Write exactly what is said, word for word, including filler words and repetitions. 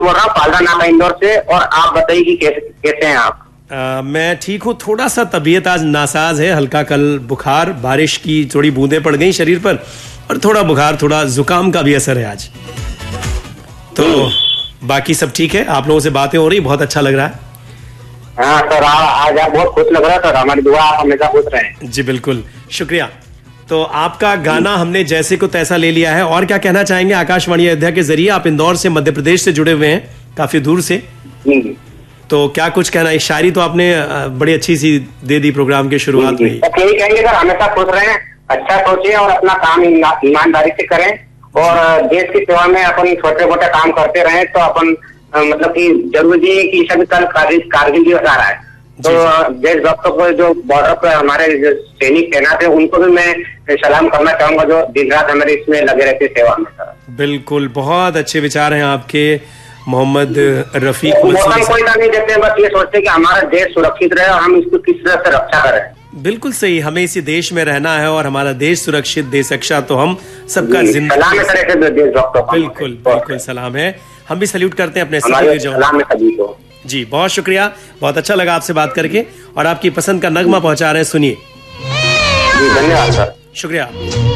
बोल रहा हूँ पालरा नाका इंदौर से। और आप बताइए कि कैसे कैसे हैं आप? आ, मैं ठीक हूँ। थोड़ा सा तबीयत आज नासाज है, हल्का कल बुखार, बारिश की थोड़ी बूंदें पड़ गई शरीर पर, और थोड़ा बुखार, थोड़ा जुकाम का भी असर है आज। तो बाकी सब ठीक है। आप लोगों से बातें हो रही, बहुत अच्छा लग रहा है। हाँ सर, आज आप बहुत खुश लग रहा है सर, हमारी दुआ आप हमेशा खुश रहें। जी बिल्कुल, शुक्रिया। तो आपका गाना हमने जैसे को तैसा ले लिया है। और क्या कहना चाहेंगे? आकाशवाणी अयोध्या के जरिए आप इंदौर से, मध्य प्रदेश से जुड़े हुए हैं, काफी दूर से, तो क्या कुछ कहना है? शायरी तो आपने बड़ी अच्छी सी दे दी प्रोग्राम के शुरुआत में। यही कहेंगे सर, हमेशा खुश रहें, अच्छा सोचें और अपना काम ईमानदारी से करें, और देश की सेवा में अपन छोटे मोटे काम करते रहें। तो अपन मतलब कि जरूरी है कि सभी कल कारगिल दिवस आ रहा है, तो देशभक्तों को, जो बॉर्डर पर हमारे जो सैनिक तैनात है, उनको भी मैं सलाम करना चाहूंगा, जो दिन रात हमारे इसमें लगे रहते सेवा में। बिल्कुल, बहुत अच्छे विचार हैं आपके मोहम्मद रफीक। मौसम कोई नहीं देते, बस ये सोचते हैं कि हमारा देश सुरक्षित रहे और हम इसको किस तरह से रक्षा करें। बिल्कुल सही, हमें इसी देश में रहना है और हमारा देश सुरक्षित, देश रक्षा तो हम सबका जिंदा। सलाम है सर देशभक्तों को। बिल्कुल बिल्कुल सलाम है, हम भी सैल्यूट करते हैं अपने सलाम है सभी को। जी बहुत शुक्रिया, बहुत अच्छा लगा आपसे बात करके, और आपकी पसंद का नगमा पहुंचा रहे हैं, सुनिए। धन्यवाद सर, शुक्रिया।